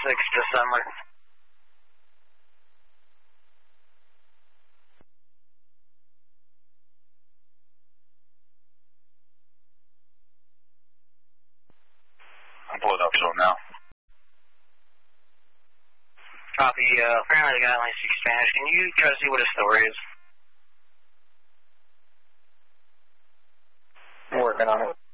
December. I'm pulling up so now. Copy, apparently the guy only speaks Spanish. Can you try to see what his story is? I'm working on it.